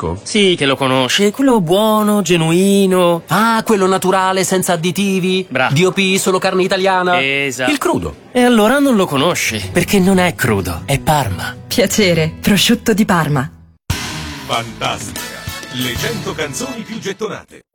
conosco. Sì, che lo conosci, quello buono, genuino. Ah, quello naturale, senza additivi. Bravo. DOP, solo carne italiana. Esatto. Il crudo. E allora non lo conosci, perché non è crudo, è Parma. Piacere, prosciutto di Parma. Fantastica, le 100 canzoni più gettonate.